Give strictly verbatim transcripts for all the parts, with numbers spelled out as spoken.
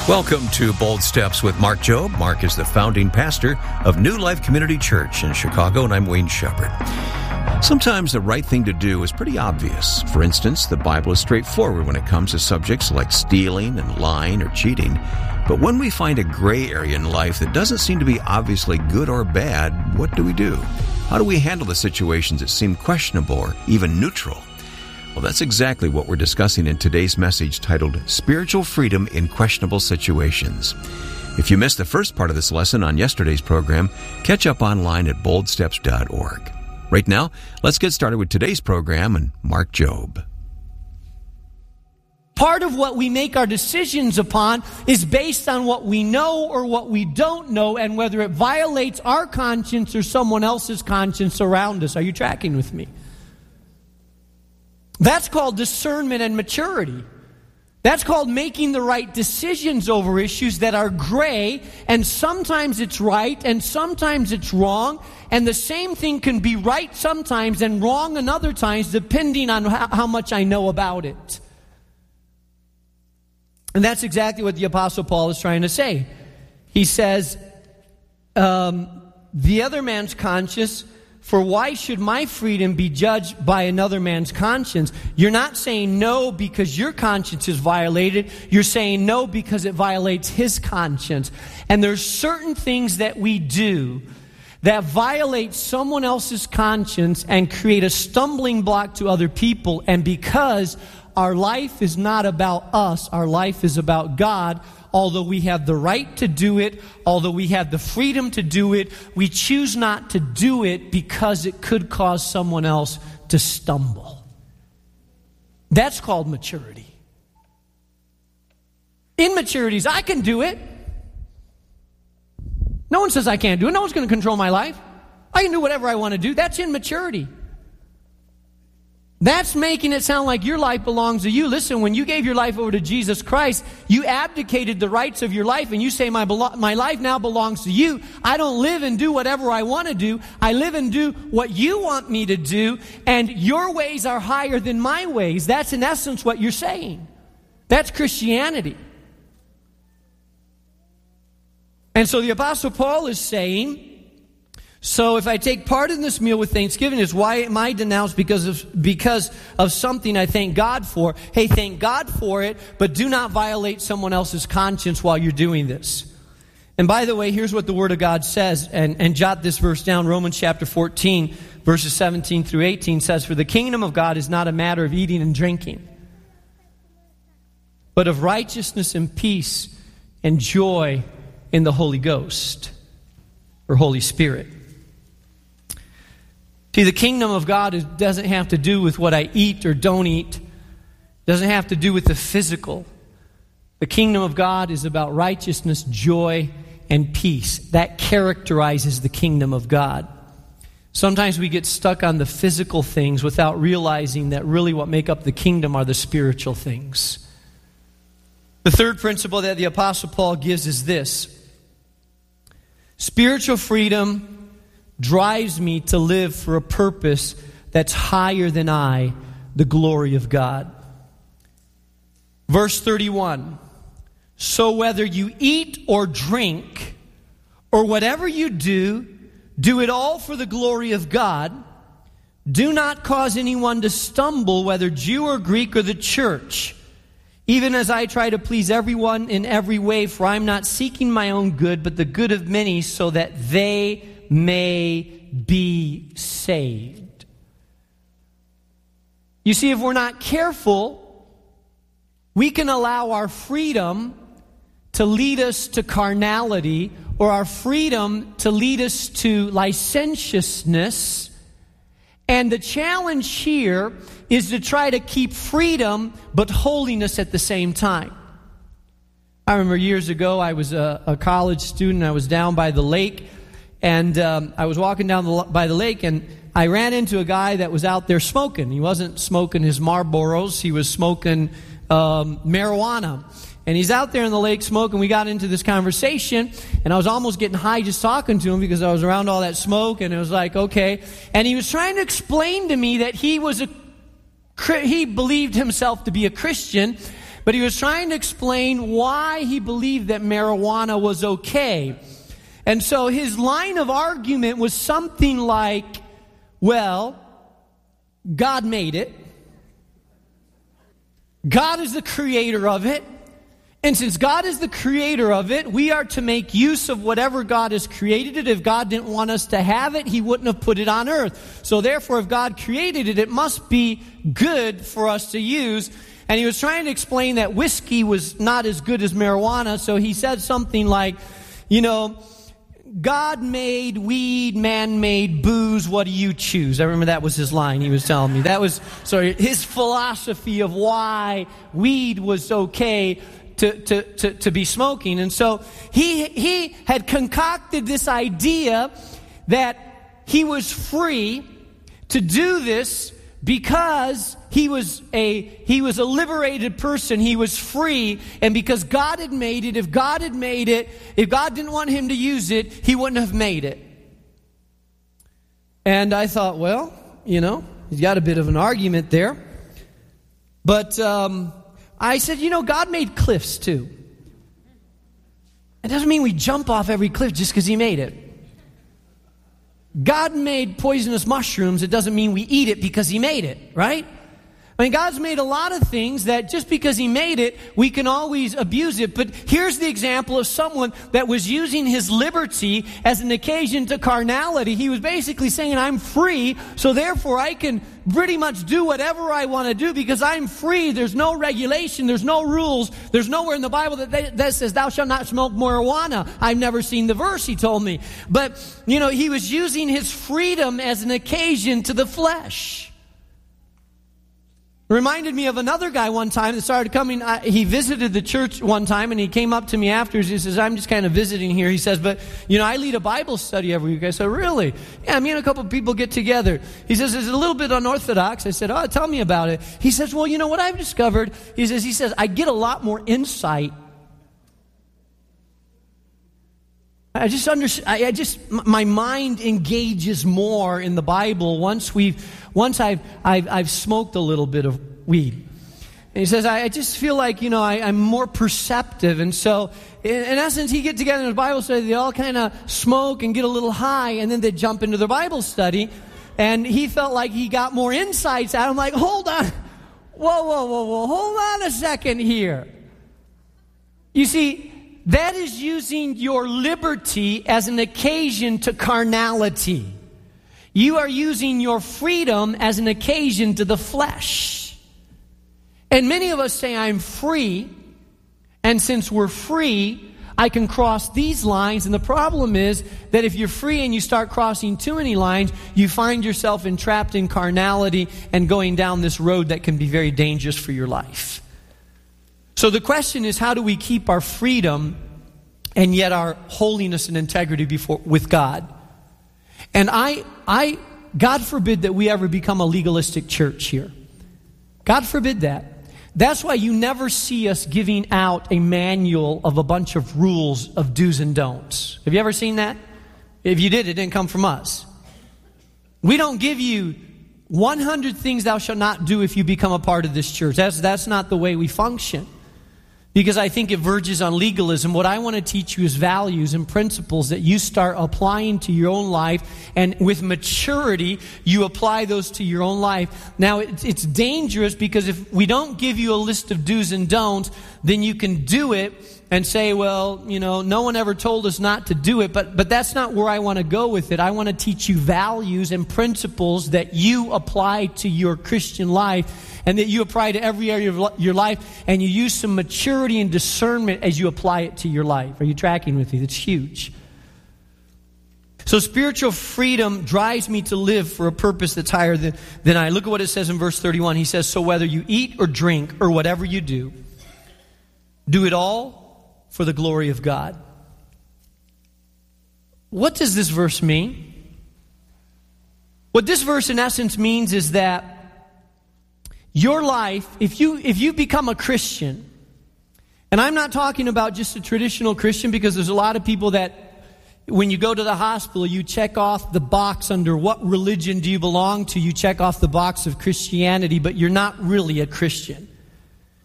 Welcome to Bold Steps with Mark Jobe. Mark is the founding pastor of New Life Community Church in Chicago, and I'm Wayne Shepherd. Sometimes the right thing to do is pretty obvious. For instance, the Bible is straightforward when it comes to subjects like stealing and lying or cheating. But when we find a gray area in life that doesn't seem to be obviously good or bad, what do we do? How do we handle the situations that seem questionable or even neutral? Well, that's exactly what we're discussing in today's message titled Spiritual Freedom in Questionable Situations. If you missed the first part of this lesson on yesterday's program, catch up online at bold steps dot org. Right now, let's get started with today's program and Mark Jobe. Part of what we make our decisions upon is based on what we know or what we don't know, and whether it violates our conscience or someone else's conscience around us. Are you tracking with me? That's called discernment and maturity. That's called making the right decisions over issues that are gray, and sometimes it's right and sometimes it's wrong, and the same thing can be right sometimes and wrong in other times depending on how, how much I know about it. And that's exactly what the Apostle Paul is trying to say. He says, um, the other man's conscience, for why should my freedom be judged by another man's conscience? You're not saying no because your conscience is violated. You're saying no because it violates his conscience. And there's certain things that we do that violate someone else's conscience and create a stumbling block to other people. And because our life is not about us, our life is about God. Although we have the right to do it, although we have the freedom to do it, we choose not to do it because it could cause someone else to stumble. That's called maturity. Immaturity is, I can do it. No one says I can't do it. No one's going to control my life. I can do whatever I want to do. That's immaturity. That's making it sound like your life belongs to you. Listen, when you gave your life over to Jesus Christ, you abdicated the rights of your life, and you say, my, belo- my life now belongs to you. I don't live and do whatever I want to do. I live and do what you want me to do, and your ways are higher than my ways. That's in essence what you're saying. That's Christianity. And so the Apostle Paul is saying, so if I take part in this meal with thanksgiving, is why am I denounced because of because of something I thank God for? Hey, thank God for it, but do not violate someone else's conscience while you're doing this. And by the way, here's what the Word of God says, and, and jot this verse down. Romans chapter fourteen, verses seventeen through eighteen says, for the kingdom of God is not a matter of eating and drinking, but of righteousness and peace and joy in the Holy Ghost, or Holy Spirit. See, the kingdom of God is, doesn't have to do with what I eat or don't eat. It doesn't have to do with the physical. The kingdom of God is about righteousness, joy, and peace. That characterizes the kingdom of God. Sometimes we get stuck on the physical things without realizing that really what make up the kingdom are the spiritual things. The third principle that the Apostle Paul gives is this. Spiritual freedom drives me to live for a purpose that's higher than I, the glory of God. Verse thirty-one, so whether you eat or drink, or whatever you do, do it all for the glory of God. Do not cause anyone to stumble, whether Jew or Greek or the church, even as I try to please everyone in every way, for I'm not seeking my own good, but the good of many, so that they may be saved. You see, if we're not careful, we can allow our freedom to lead us to carnality, or our freedom to lead us to licentiousness. And the challenge here is to try to keep freedom but holiness at the same time. I remember years ago, I was a, a college student. I was down by the lake, and um, I was walking down the, by the lake, and I ran into a guy that was out there smoking. He wasn't smoking his Marlboros. He was smoking um, marijuana. And he's out there in the lake smoking. We got into this conversation, and I was almost getting high just talking to him because I was around all that smoke, and it was like, okay. And he was trying to explain to me that he was a, he believed himself to be a Christian, but he was trying to explain why he believed that marijuana was okay. And so his line of argument was something like, well, God made it. God is the creator of it. And since God is the creator of it, we are to make use of whatever God has created it. If God didn't want us to have it, he wouldn't have put it on earth. So therefore, if God created it, it must be good for us to use. And he was trying to explain that whiskey was not as good as marijuana. So he said something like, you know, God made weed, man made booze, what do you choose? I remember that was his line he was telling me. That was sorry, his philosophy of why weed was okay to, to, to, to be smoking. And so he he had concocted this idea that he was free to do this because he was a he was a liberated person. He was free, and because God had made it, if God had made it, if God didn't want him to use it, he wouldn't have made it. And I thought, well, you know, he's got a bit of an argument there. But um, I said, you know, God made cliffs too. It doesn't mean we jump off every cliff just because he made it. God made poisonous mushrooms. It doesn't mean we eat it because he made it, right? I mean, God's made a lot of things that just because he made it, we can always abuse it. But here's the example of someone that was using his liberty as an occasion to carnality. He was basically saying, I'm free, so therefore I can pretty much do whatever I want to do because I'm free. There's no regulation. There's no rules. There's nowhere in the Bible that, they, that says, thou shalt not smoke marijuana. I've never seen the verse, he told me. But, you know, he was using his freedom as an occasion to the flesh. Reminded me of another guy one time that started coming. Uh, he visited the church one time, and he came up to me afterwards. He says, I'm just kind of visiting here. He says, but, you know, I lead a Bible study every week. I said, really? Yeah, me and a couple of people get together. He says, it's a little bit unorthodox. I said, oh, tell me about it. He says, well, you know what I've discovered? He says, he says, I get a lot more insight. I just under, I just, my mind engages more in the Bible once we've, once I've, I've, I've smoked a little bit of weed. And he says, I, I just feel like, you know, I, I'm more perceptive. And so, in, in essence, he get together in a Bible study, they all kind of smoke and get a little high, and then they jump into their Bible study. And he felt like he got more insights out. I'm like, hold on. Whoa, whoa, whoa, whoa. Hold on a second here. You see, that is using your liberty as an occasion to carnality. You are using your freedom as an occasion to the flesh. And many of us say, I'm free, and since we're free, I can cross these lines. And the problem is that if you're free and you start crossing too many lines, you find yourself entrapped in carnality and going down this road that can be very dangerous for your life. So the question is, how do we keep our freedom and yet our holiness and integrity before with God? And I, I, God forbid that we ever become a legalistic church here. God forbid that. That's why you never see us giving out a manual of a bunch of rules of do's and don'ts. Have you ever seen that? If you did, it didn't come from us. We don't give you one hundred things thou shalt not do if you become a part of this church. That's, that's not the way we function. Because I think it verges on legalism. What I want to teach you is values and principles that you start applying to your own life. And with maturity, you apply those to your own life. Now, it's, it's dangerous because if we don't give you a list of do's and don'ts, then you can do it and say, well, you know, no one ever told us not to do it. But, but that's not where I want to go with it. I want to teach you values and principles that you apply to your Christian life, and that you apply to every area of your life, and you use some maturity and discernment as you apply it to your life. Are you tracking with me? That's huge. So spiritual freedom drives me to live for a purpose that's higher than, than I. Look at what it says in verse thirty-one. He says, so whether you eat or drink or whatever you do, do it all for the glory of God. What does this verse mean? What this verse in essence means is that your life, if you if you become a Christian, and I'm not talking about just a traditional Christian, because there's a lot of people that when you go to the hospital, you check off the box under what religion do you belong to. You check off the box of Christianity, but you're not really a Christian.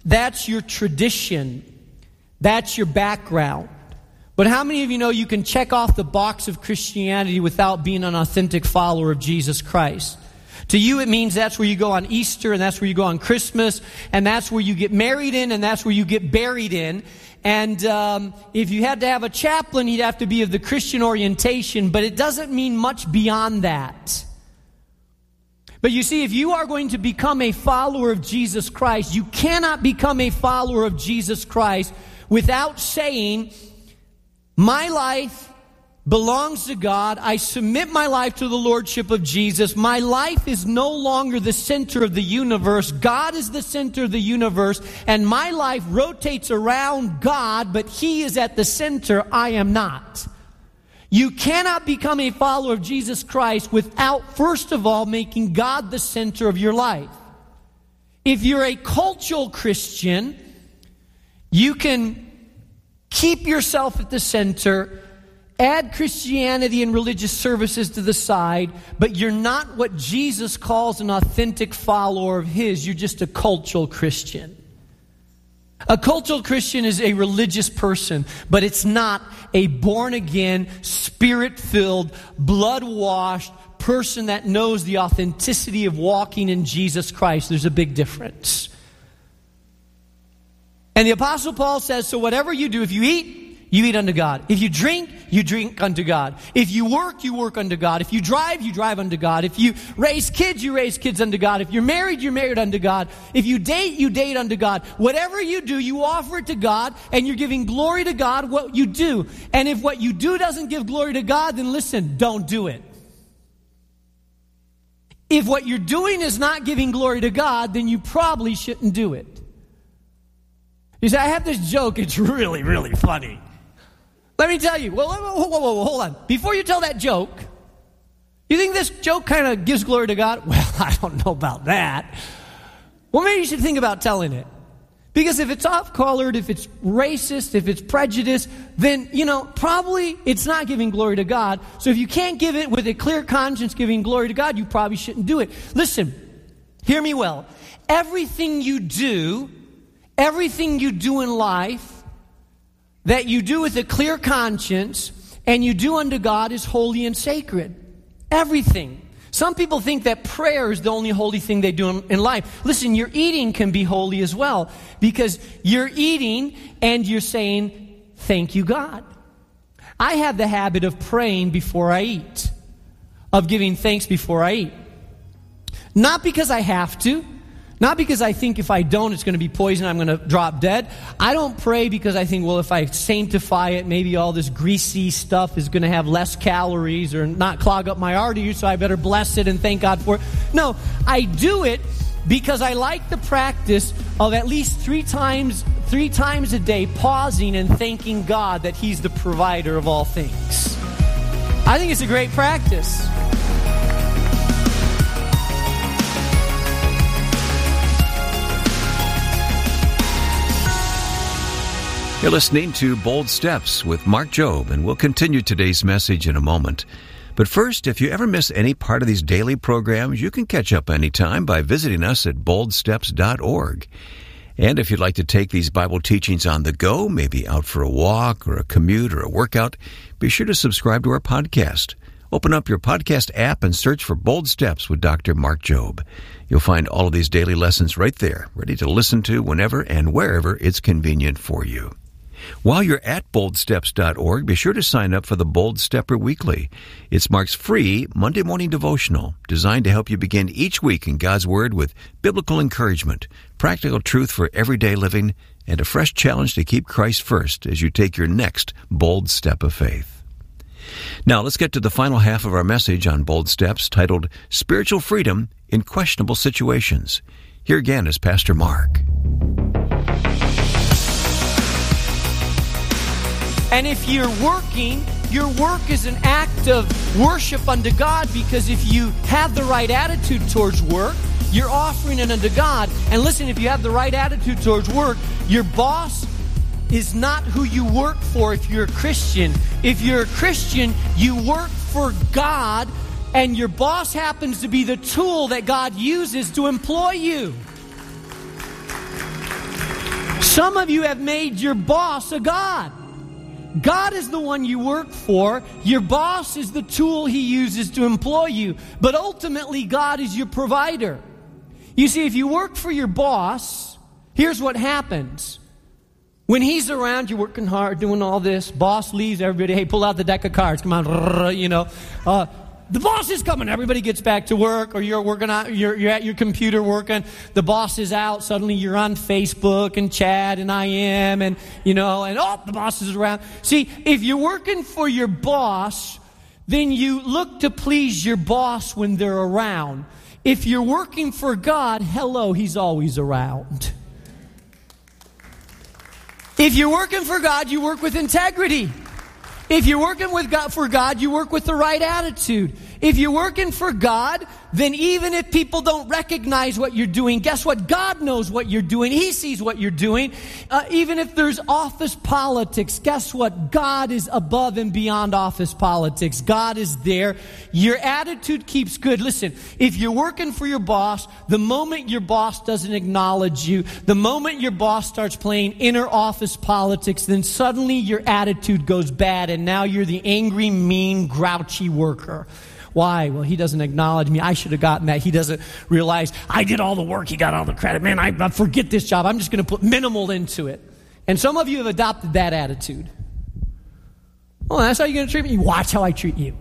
That's your tradition. That's your background. But how many of you know you can check off the box of Christianity without being an authentic follower of Jesus Christ? To you, it means that's where you go on Easter, and that's where you go on Christmas, and that's where you get married in, and that's where you get buried in. And um, if you had to have a chaplain, he'd have to be of the Christian orientation, but it doesn't mean much beyond that. But you see, if you are going to become a follower of Jesus Christ, you cannot become a follower of Jesus Christ without saying, my life belongs to God. I submit my life to the Lordship of Jesus. My life is no longer the center of the universe. God is the center of the universe, and my life rotates around God, but He is at the center. I am not. You cannot become a follower of Jesus Christ without, first of all, making God the center of your life. If you're a cultural Christian, you can keep yourself at the center, add Christianity and religious services to the side, but you're not what Jesus calls an authentic follower of His. You're just a cultural Christian. A cultural Christian is a religious person, but it's not a born-again, spirit-filled, blood-washed person that knows the authenticity of walking in Jesus Christ. There's a big difference. And the Apostle Paul says, so whatever you do, if you eat, you eat unto God. If you drink, you drink unto God. If you work, you work unto God. If you drive, you drive unto God. If you raise kids, you raise kids unto God. If you're married, you're married unto God. If you date, you date unto God. Whatever you do, you offer it to God, and you're giving glory to God what you do. And if what you do doesn't give glory to God, then listen, don't do it. If what you're doing is not giving glory to God, then you probably shouldn't do it. You say, I have this joke, it's really, really funny. Let me tell you, well, whoa, whoa, whoa, hold on. Before you tell that joke, you think this joke kind of gives glory to God? Well, I don't know about that. Well, maybe you should think about telling it. Because if it's off-colored, if it's racist, if it's prejudiced, then, you know, probably it's not giving glory to God. So if you can't give it with a clear conscience giving glory to God, you probably shouldn't do it. Listen, hear me well. Everything you do, everything you do in life, that you do with a clear conscience and you do unto God is holy and sacred. Everything. Some people think that prayer is the only holy thing they do in, in life. Listen, your eating can be holy as well, because you're eating and you're saying, thank you, God. I have the habit of praying before I eat, of giving thanks before I eat. Not because I have to. Not because I think if I don't, it's going to be poison, I'm going to drop dead. I don't pray because I think, well, if I sanctify it, maybe all this greasy stuff is going to have less calories or not clog up my arteries, so I better bless it and thank God for it. No, I do it because I like the practice of at least three times, three times a day pausing and thanking God that He's the provider of all things. I think it's a great practice. You're listening to Bold Steps with Mark Jobe, and we'll continue today's message in a moment. But first, if you ever miss any part of these daily programs, you can catch up anytime by visiting us at bold steps dot org. And if you'd like to take these Bible teachings on the go, maybe out for a walk or a commute or a workout, be sure to subscribe to our podcast. Open up your podcast app and search for Bold Steps with Doctor Mark Jobe. You'll find all of these daily lessons right there, ready to listen to whenever and wherever it's convenient for you. While you're at bold steps dot org, be sure to sign up for the Bold Stepper Weekly. It's Mark's free Monday morning devotional designed to help you begin each week in God's Word with biblical encouragement, practical truth for everyday living, and a fresh challenge to keep Christ first as you take your next bold step of faith. Now, let's get to the final half of our message on Bold Steps, titled Spiritual Freedom in Questionable Situations. Here again is Pastor Mark. And if you're working, your work is an act of worship unto God, because if you have the right attitude towards work, you're offering it unto God. And listen, if you have the right attitude towards work, your boss is not who you work for if you're a Christian. If you're a Christian, you work for God, and your boss happens to be the tool that God uses to employ you. Some of you have made your boss a god. God is the one you work for. Your boss is the tool he uses to employ you. But ultimately, God is your provider. You see, if you work for your boss, here's what happens. When he's around, you're working hard, doing all this. Boss leaves, everybody, hey, pull out the deck of cards. Come on, you know. Uh, the boss is coming. Everybody gets back to work, or you're working out, you're, you're at your computer working. The boss is out. Suddenly you're on Facebook and chat and I M and, you know, and oh, the boss is around. See, if you're working for your boss, then you look to please your boss when they're around. If you're working for God, hello, he's always around. If you're working for God, you work with integrity. If you're working with God for God, you work with the right attitude. If you're working for God, then even if people don't recognize what you're doing, guess what? God knows what you're doing. He sees what you're doing. Uh, even if there's office politics, guess what? God is above and beyond office politics. God is there. Your attitude keeps good. Listen, if you're working for your boss, the moment your boss doesn't acknowledge you, the moment your boss starts playing inner office politics, then suddenly your attitude goes bad, and now you're the angry, mean, grouchy worker. Why? Well, he doesn't acknowledge me. I should have gotten that. He doesn't realize I did all the work. He got all the credit. Man, I, I forget this job. I'm just going to put minimal into it. And some of you have adopted that attitude. Oh, that's how you're going to treat me? Watch how I treat you.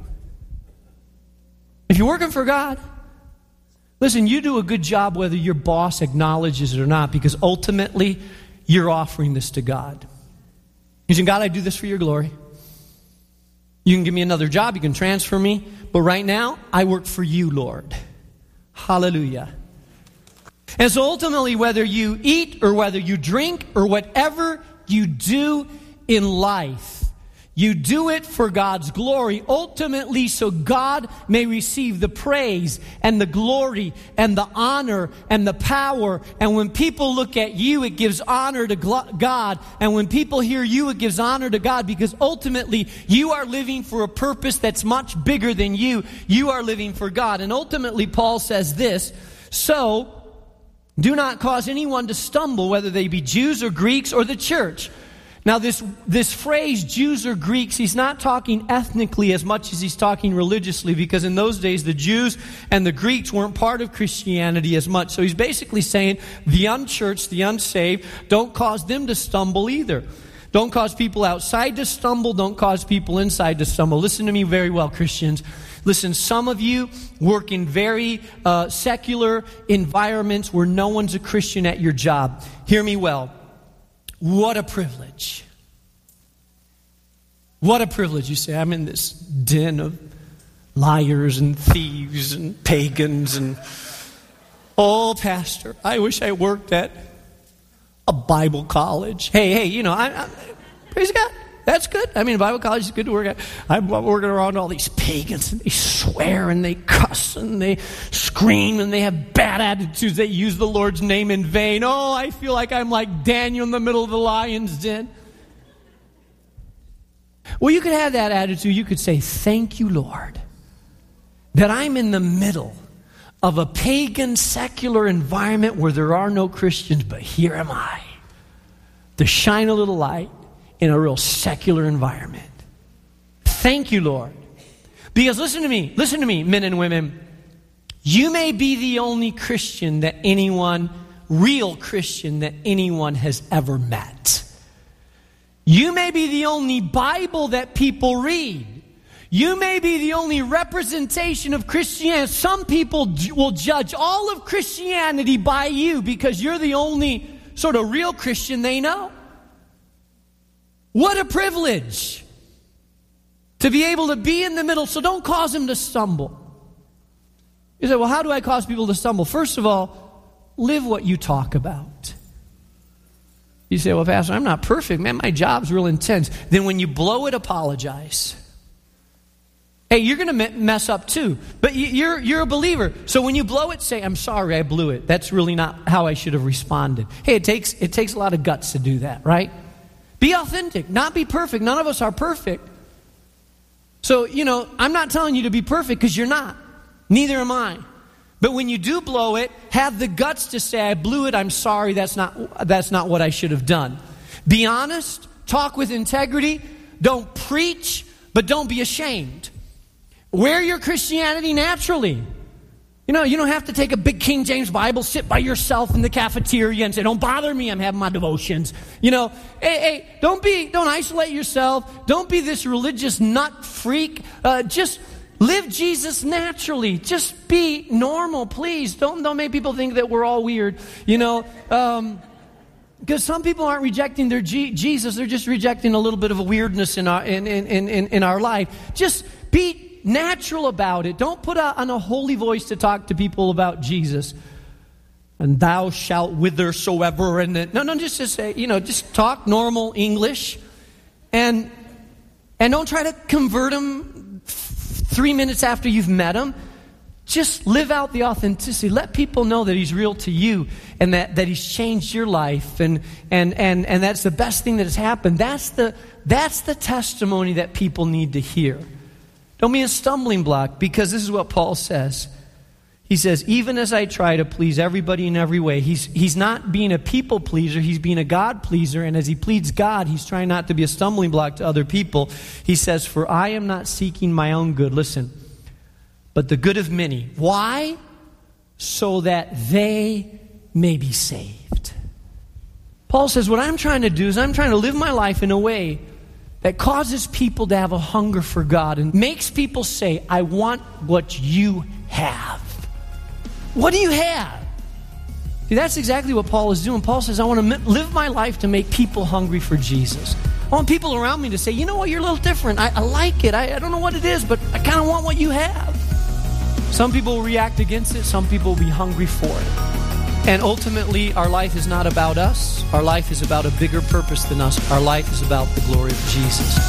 If you're working for God, listen, you do a good job whether your boss acknowledges it or not, because ultimately you're offering this to God. You're saying, God, I do this for your glory. You can give me another job. You can transfer me. But right now, I work for you, Lord. Hallelujah. And so ultimately, whether you eat or whether you drink or whatever you do in life, you do it for God's glory, ultimately so God may receive the praise and the glory and the honor and the power. And when people look at you, it gives honor to God. And when people hear you, it gives honor to God, because ultimately you are living for a purpose that's much bigger than you. You are living for God. And ultimately, Paul says this, so do not cause anyone to stumble, whether they be Jews or Greeks or the church. Now, this this phrase, Jews or Greeks, he's not talking ethnically as much as he's talking religiously, because in those days, the Jews and the Greeks weren't part of Christianity as much. So he's basically saying the unchurched, the unsaved, don't cause them to stumble either. Don't cause people outside to stumble. Don't cause people inside to stumble. Listen to me very well, Christians. Listen, some of you work in very uh, secular environments where no one's a Christian at your job. Hear me well. What a privilege. What a privilege. You say, I'm in this den of liars and thieves and pagans and, oh, Pastor, I wish I worked at a Bible college. Hey, hey, you know, I, I, praise God. That's good. I mean, Bible college is good to work at. I'm working around all these pagans, and they swear, and they cuss, and they scream, and they have bad attitudes. They use the Lord's name in vain. Oh, I feel like I'm like Daniel in the middle of the lion's den. Well, you could have that attitude. You could say, thank you, Lord, that I'm in the middle of a pagan, secular environment where there are no Christians, but here am I, to shine a little light in a real secular environment. Thank you, Lord. Because listen to me, listen to me, men and women. You may be the only Christian that anyone, real Christian that anyone has ever met. You may be the only Bible that people read. You may be the only representation of Christianity. Some people will judge all of Christianity by you because you're the only sort of real Christian they know. What a privilege to be able to be in the middle, so don't cause them to stumble. You say, well, how do I cause people to stumble? First of all, live what you talk about. You say, well, Pastor, I'm not perfect. Man, my job's real intense. Then when you blow it, apologize. Hey, you're going to mess up too, but you're, you're a believer. So when you blow it, say, I'm sorry, I blew it. That's really not how I should have responded. Hey, it takes, it takes a lot of guts to do that, right? Be authentic, not be perfect. None of us are perfect. So, you know, I'm not telling you to be perfect because you're not. Neither am I. But when you do blow it, have the guts to say, I blew it, I'm sorry, that's not, that's not what I should have done. Be honest, talk with integrity, don't preach, but don't be ashamed. Wear your Christianity naturally. You know, you don't have to take a big King James Bible, sit by yourself in the cafeteria and say, don't bother me, I'm having my devotions. You know, hey, hey, don't be, don't isolate yourself. Don't be this religious nut freak. Uh, just live Jesus naturally. Just be normal, please. Don't, don't make people think that we're all weird, you know. Um, because some people aren't rejecting their G- Jesus, they're just rejecting a little bit of a weirdness in our, in, in, in, in our life. Just be natural about it. Don't put on a holy voice to talk to people about Jesus. And thou shalt whithersoever. And no, no, just to say, you know, just talk normal English. And and don't try to convert them three minutes after you've met him. Just live out the authenticity. Let people know that he's real to you and that, that he's changed your life. And, and, and, and that's the best thing that has happened. That's the, that's the testimony that people need to hear. Don't be a stumbling block, because this is what Paul says. He says, even as I try to please everybody in every way, he's, he's not being a people pleaser, he's being a God pleaser. And as he pleads God, he's trying not to be a stumbling block to other people. He says, for I am not seeking my own good. Listen. But the good of many. Why? So that they may be saved. Paul says, what I'm trying to do is I'm trying to live my life in a way that causes people to have a hunger for God and makes people say, I want what you have. What do you have? See, that's exactly what Paul is doing. Paul says, I want to live my life to make people hungry for Jesus. I want people around me to say, you know what, you're a little different. I, I like it. I, I don't know what it is, but I kind of want what you have. Some people will react against it. Some people will be hungry for it. And ultimately, our life is not about us. Our life is about a bigger purpose than us. Our life is about the glory of Jesus.